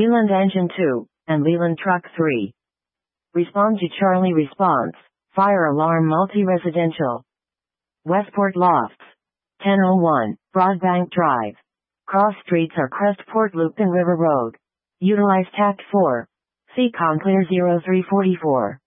Leland Engine 2, and Leland Truck 3. Respond to Charlie response. Fire alarm multi-residential. Westport Lofts. 1001, Broadbank Drive. Cross streets are Crestport Loop and River Road. Utilize Tact 4. See Conclear 0344.